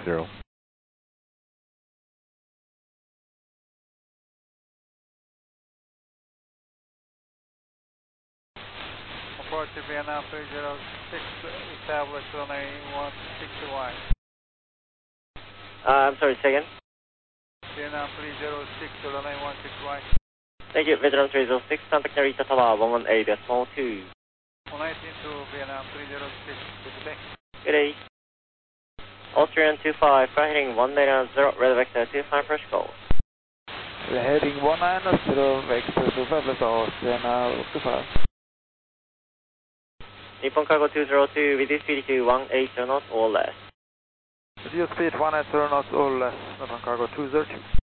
0. Approach to Vietnam 306, establish runway 16 wide. I'm sorry, second. Vietnam 306, runway 16 wide. Thank you, Vietnam 306, contact Narita Tower 118.2. 119 to Vietnam 306, good day. Good day. Austrian 25, flight heading 190, red vector 25, first call. Heading 190, vector 25, Austrian 25. Nippon Cargo 202, reduce speed to 180 knots or less. Reduce speed 180 knots or less, Nippon Cargo 202.